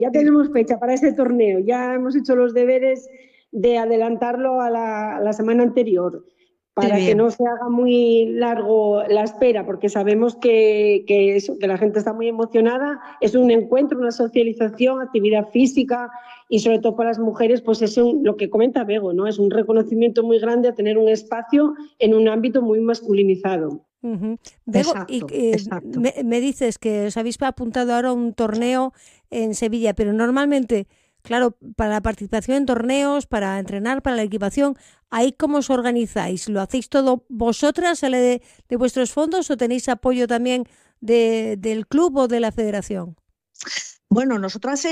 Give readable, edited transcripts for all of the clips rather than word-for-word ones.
Ya tenemos fecha para ese torneo, ya hemos hecho los deberes de adelantarlo a la semana anterior Qué para que bien. no se haga muy largo la espera, porque sabemos que la gente está muy emocionada. Es un encuentro, una socialización, actividad física y sobre todo para las mujeres, pues lo que comenta Bego, ¿no? Es un reconocimiento muy grande a tener un espacio en un ámbito muy masculinizado. Ujú. Bego, y Exacto, exacto. me dices que os habéis apuntado ahora a un torneo en Sevilla, pero normalmente, claro, para la participación en torneos, para entrenar, para la equipación, ¿ahí cómo os organizáis? ¿Lo hacéis todo vosotras, sale de vuestros fondos o tenéis apoyo también del club o de la federación? Bueno, nosotras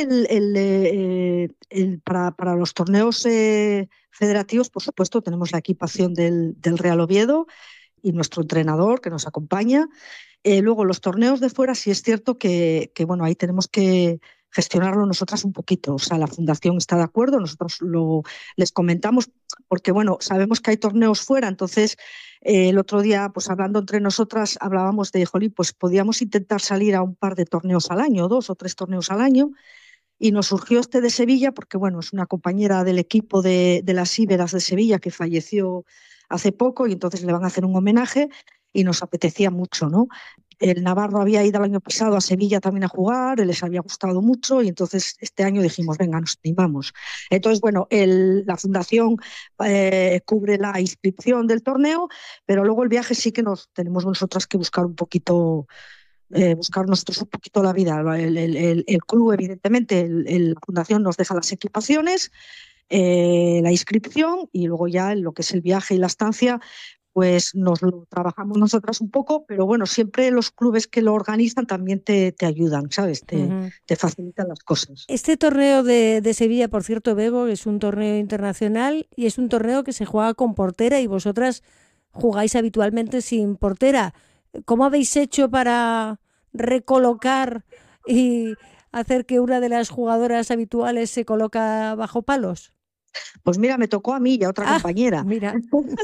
para los torneos federativos, por supuesto, tenemos la equipación del Real Oviedo y nuestro entrenador que nos acompaña. Luego, los torneos de fuera, sí es cierto bueno, ahí tenemos que gestionarlo nosotras un poquito. O sea, la fundación está de acuerdo, nosotros les comentamos, porque bueno, sabemos que hay torneos fuera, entonces el otro día, pues hablando entre nosotras, hablábamos de, jolín, pues podíamos intentar salir a un par de torneos al año, 2 o 3 torneos al año, y nos surgió este de Sevilla, porque bueno, es una compañera del equipo de las Íberas de Sevilla que falleció hace poco y entonces le van a hacer un homenaje y nos apetecía mucho, ¿no? El Navarro había ido el año pasado a Sevilla también a jugar, les había gustado mucho y entonces este año dijimos, venga, nos animamos. Entonces, bueno, la fundación cubre la inscripción del torneo, pero luego el viaje sí que nos tenemos nosotras que buscar un poquito, buscar nosotros un poquito la vida. El club, evidentemente, la fundación nos deja las equipaciones, la inscripción y luego ya en lo que es el viaje y la estancia, pues nos lo trabajamos nosotras un poco, pero bueno, siempre los clubes que lo organizan también te ayudan, ¿sabes? Ujú. Te facilitan las cosas. Este torneo de Sevilla, por cierto, Bego, es un torneo internacional y es un torneo que se juega con portera y vosotras jugáis habitualmente sin portera. ¿Cómo habéis hecho para recolocar y hacer que una de las jugadoras habituales se coloca bajo palos? Pues mira, me tocó a mí y a otra Ah, compañera. mira.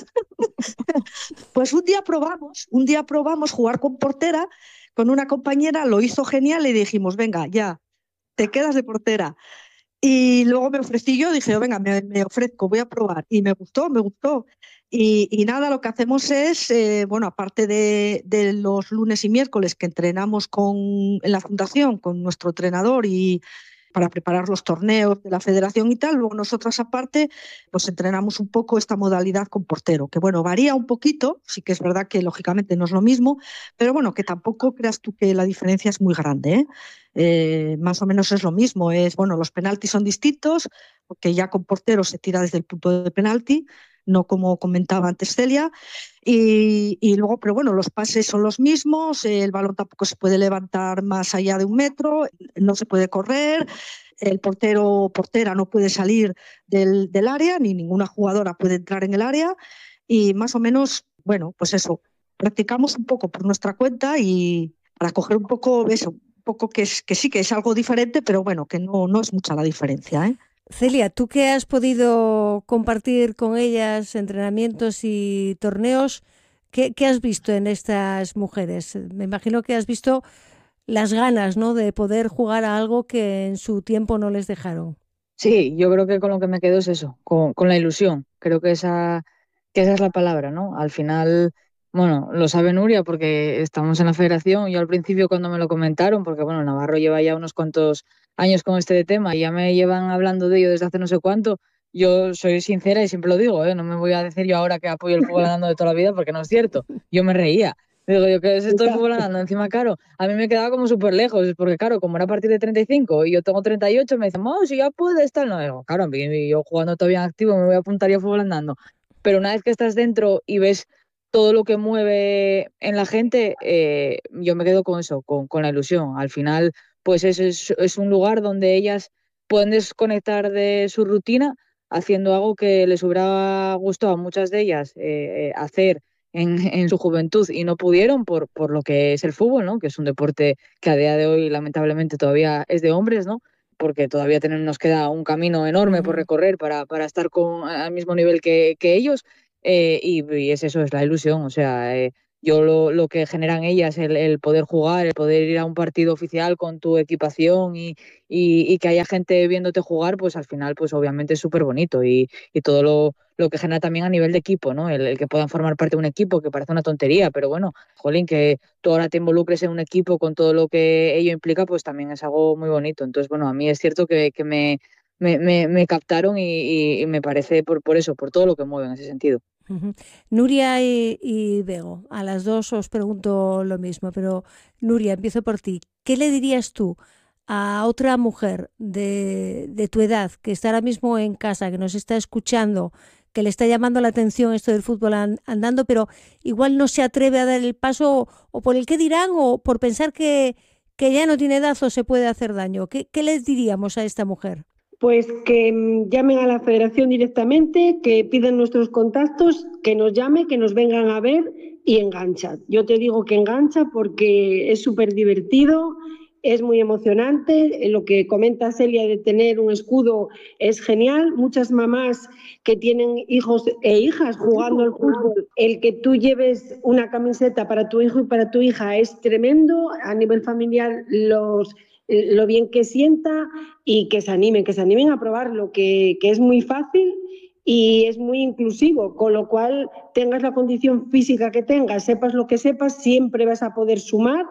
Pues un día probamos jugar con portera con una compañera, lo hizo genial y dijimos, venga, ya, te quedas de portera. Y luego me ofrecí yo, dije, venga, me ofrezco, voy a probar. Y me gustó, me gustó. Y nada, lo que hacemos es, bueno, aparte de los lunes y miércoles que entrenamos en la fundación con nuestro entrenador y para preparar los torneos de la federación y tal, luego nosotras aparte, pues entrenamos un poco esta modalidad con portero, que bueno, varía un poquito, sí que es verdad que lógicamente no es lo mismo, pero bueno, que tampoco creas tú que la diferencia es muy grande, ¿eh? Más o menos es lo mismo. Bueno, los penaltis son distintos, porque ya con portero se tira desde el punto de penalti, no como comentaba antes Celia. Y luego, pero bueno, los pases son los mismos, el balón tampoco se puede levantar más allá de 1 metro, no se puede correr, el portero o portera no puede salir del área, ni ninguna jugadora puede entrar en el área. Y más o menos, bueno, pues eso, practicamos un poco por nuestra cuenta y para coger un poco eso, un poco que sí que es algo diferente, pero bueno, que no es mucha la diferencia, ¿eh? Celia, tú que has podido compartir con ellas entrenamientos y torneos, ¿qué has visto en estas mujeres? Me imagino que has visto las ganas, ¿no?, de poder jugar a algo que en su tiempo no les dejaron. Sí, yo creo que con lo que me quedo es eso, con la ilusión. Creo que esa es la palabra, ¿no? Al final, bueno, lo sabe Nuria porque estamos en la federación. Yo al principio cuando me lo comentaron, porque bueno, Navarro lleva ya unos cuantos años con este tema y ya me llevan hablando de ello desde hace no sé cuánto. Yo soy sincera y siempre lo digo, ¿eh? No me voy a decir yo ahora que apoyo el fútbol andando de toda la vida porque no es cierto. Yo me reía. Digo yo, ¿qué es esto del fútbol andando? Encima, claro, a mí me quedaba como súper lejos, porque claro, como era a partir de 35 y yo tengo 38, me dicen, oh, si ya puedes, tal. No, digo, claro, yo jugando todavía en activo me voy a apuntar yo a fútbol andando. Pero una vez que estás dentro y ves todo lo que mueve en la gente, yo me quedo con eso, con la ilusión. Al final, pues es un lugar donde ellas pueden desconectar de su rutina haciendo algo que les hubiera gustado a muchas de ellas hacer en su juventud y no pudieron por lo que es el fútbol, ¿no? Que es un deporte que a día de hoy lamentablemente todavía es de hombres, ¿no? Porque todavía nos queda un camino enorme por Ujú. recorrer para estar al mismo nivel que ellos y es eso, es la ilusión. O sea, yo lo que generan ellas, el poder jugar, el poder ir a un partido oficial con tu equipación y que haya gente viéndote jugar, pues al final, pues obviamente es súper bonito y todo lo que genera también a nivel de equipo, ¿no? El que puedan formar parte de un equipo, que parece una tontería, pero bueno, jolín, que tú ahora te involucres en un equipo con todo lo que ello implica, pues también es algo muy bonito. Entonces, bueno, a mí es cierto que me captaron y me parece por eso, por todo lo que mueve en ese sentido. Ujú. Nuria y Bego, a las dos os pregunto lo mismo, pero Nuria, empiezo por ti. ¿Qué le dirías tú a otra mujer de tu edad que está ahora mismo en casa, que nos está escuchando, que le está llamando la atención esto del fútbol andando, pero igual no se atreve a dar el paso o por el qué dirán o por pensar que ya no tiene edad o se puede hacer daño? ¿Qué les diríamos a esta mujer? Pues que llamen a la federación directamente, que pidan nuestros contactos, que nos llame, que nos vengan a ver y engancha. Yo te digo que engancha porque es súper divertido, es muy emocionante. Lo que comenta Celia de tener un escudo es genial. Muchas mamás que tienen hijos e hijas jugando al fútbol, el que tú lleves una camiseta para tu hijo y para tu hija es tremendo. A nivel familiar lo bien que sienta y que se animen a probarlo, que es muy fácil y es muy inclusivo, con lo cual tengas la condición física que tengas, sepas lo que sepas, siempre vas a poder sumar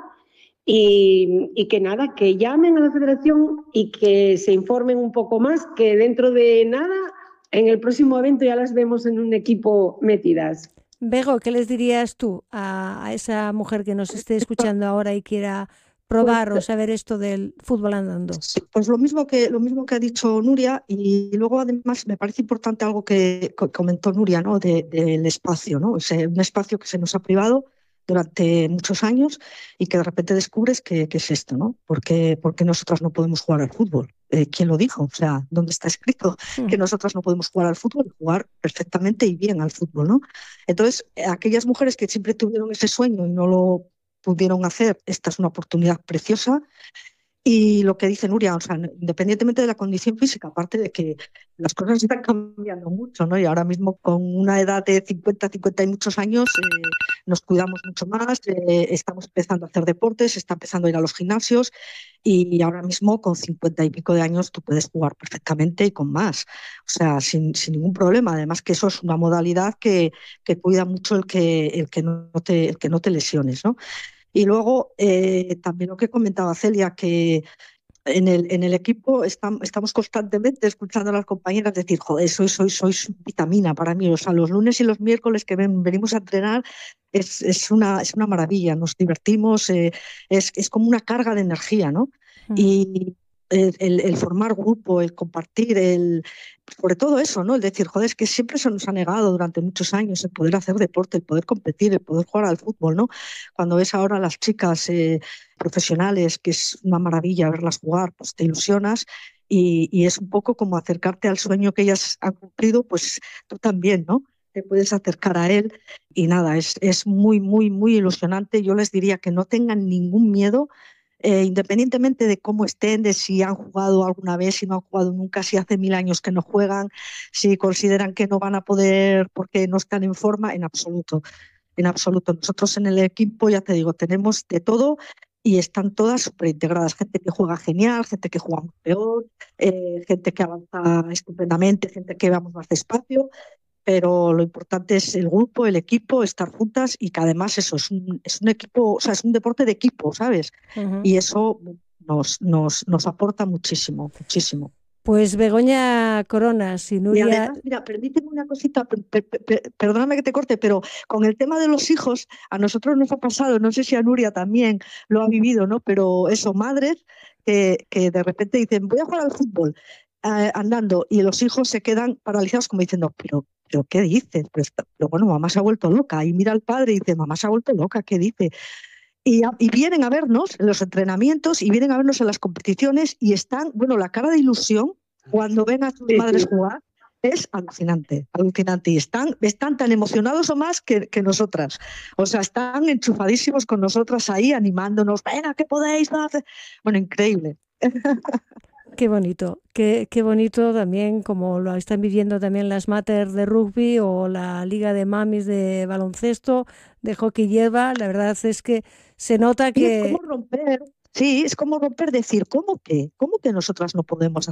y que nada, que llamen a la federación y que se informen un poco más, que dentro de nada, en el próximo evento ya las vemos en un equipo metidas. Bego, ¿qué les dirías tú a esa mujer que nos esté escuchando ahora y quiera Pues, probar o saber esto del fútbol andando? sí, pues lo mismo que ha dicho Nuria, y luego además me parece importante algo que comentó Nuria, ¿no? Del espacio, ¿no? Un espacio que se nos ha privado durante muchos años y que de repente descubres que es esto, ¿no? Porque nosotras no podemos jugar al fútbol. ¿Quién lo dijo? O sea, ¿dónde está escrito que nosotras no podemos jugar al fútbol? Jugar perfectamente y bien al fútbol, ¿no? Entonces, aquellas mujeres que siempre tuvieron ese sueño y no lo pudieron hacer, esta es una oportunidad preciosa. Y lo que dice Nuria, o sea, independientemente de la condición física, aparte de que las cosas están cambiando mucho, ¿no? Y ahora mismo con una edad de 50 y muchos años nos cuidamos mucho más, estamos empezando a hacer deportes, se está empezando a ir a los gimnasios y ahora mismo con 50 y pico de años tú puedes jugar perfectamente y con más, o sea, sin ningún problema. Además que eso es una modalidad que cuida mucho el que no te lesiones, ¿no? Y luego también lo que comentaba Celia, que en el equipo estamos constantemente escuchando a las compañeras decir, joder, sois vitamina para mí. O sea, los lunes y los miércoles que venimos a entrenar es una maravilla, nos divertimos, es como una carga de energía, ¿no? Y el formar grupo, el compartir, sobre todo eso, ¿no? El decir, joder, es que siempre se nos ha negado durante muchos años el poder hacer deporte, el poder competir, el poder jugar al fútbol, ¿no? Cuando ves ahora a las chicas profesionales, que es una maravilla verlas jugar, pues te ilusionas y es un poco como acercarte al sueño que ellas han cumplido, pues tú también, ¿no? Te puedes acercar a él y nada, es muy, muy, muy ilusionante. Yo les diría que no tengan ningún miedo, independientemente de cómo estén, de si han jugado alguna vez, si no han jugado nunca, si hace 1000 años que no juegan, si consideran que no van a poder porque no están en forma, en absoluto. En absoluto. Nosotros en el equipo, ya te digo, tenemos de todo y están todas súper integradas. Gente que juega genial, gente que juega muy peor, gente que avanza estupendamente, gente que vamos más despacio, pero lo importante es el grupo, el equipo, estar juntas y que además eso es un equipo, o sea, es un deporte de equipo, ¿sabes? Y eso nos aporta muchísimo, muchísimo. Pues Begoña Coronas y Y Nuria... además, mira, permíteme una cosita, perdóname que te corte, pero con el tema de los hijos, a nosotros nos ha pasado, no sé si a Nuria también lo ha vivido, ¿no? Pero eso, madres que de repente dicen, voy a jugar al fútbol andando, y los hijos se quedan paralizados como diciendo, pero ¿qué dices? Pero bueno, mamá se ha vuelto loca. Y mira al padre y dice, mamá se ha vuelto loca, ¿qué dice? Y vienen a vernos en los entrenamientos y vienen a vernos en las competiciones y están, bueno, la cara de ilusión cuando ven a sus madres jugar es alucinante, alucinante. Y están tan emocionados o más que nosotras. O sea, están enchufadísimos con nosotras ahí, animándonos. Venga, ¿qué podéis hacer? Bueno, increíble. Qué bonito, qué bonito también, como lo están viviendo también las mater de rugby o la liga de mamis de baloncesto, de hockey hierba. La verdad es que se nota Y es como que romper, sí, es como romper, decir, ¿cómo que? ¿Cómo que nosotras no podemos